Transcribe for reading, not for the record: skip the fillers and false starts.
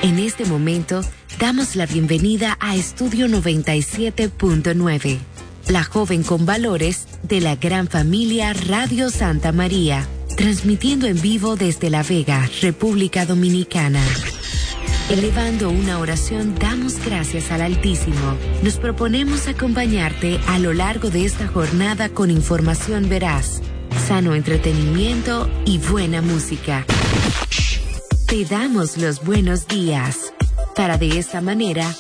En este momento, damos la bienvenida a Estudio 97.9, la joven con valores de la gran familia Radio Santa María, transmitiendo en vivo desde La Vega, República Dominicana. Elevando una oración, damos gracias al Altísimo. Nos proponemos acompañarte a lo largo de esta jornada con información veraz, sano entretenimiento y buena música. Te damos los buenos días, para de esta manera